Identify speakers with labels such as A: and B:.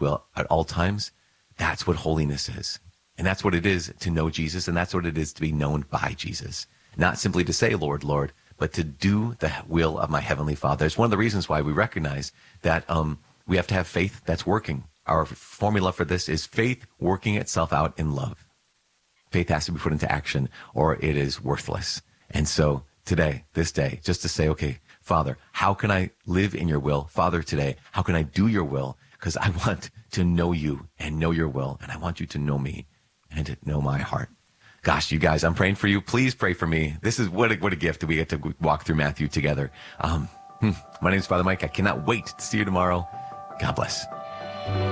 A: will at all times. That's what holiness is. And that's what it is to know Jesus. And that's what it is to be known by Jesus. Not simply to say, Lord, Lord, but to do the will of my heavenly Father. It's one of the reasons why we recognize that we have to have faith that's working. Our formula for this is faith working itself out in love. Faith has to be put into action or it is worthless. And so today, this day, just to say, okay, Father, how can I live in your will? Father, today, how can I do your will? Because I want to know you and know your will. And I want you to know me and to know my heart. Gosh, you guys, I'm praying for you. Please pray for me. This is what a gift we get to walk through Matthew together. My name is Father Mike. I cannot wait to see you tomorrow. God bless.